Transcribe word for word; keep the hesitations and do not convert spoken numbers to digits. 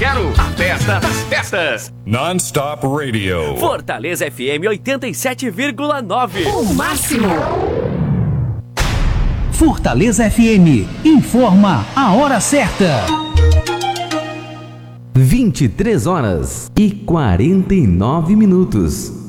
quero a festa das festas. Non-Stop Radio. Fortaleza F M oitenta e sete vírgula nove. O máximo. Fortaleza F M informa a hora certa. vinte e três horas e quarenta e nove minutos.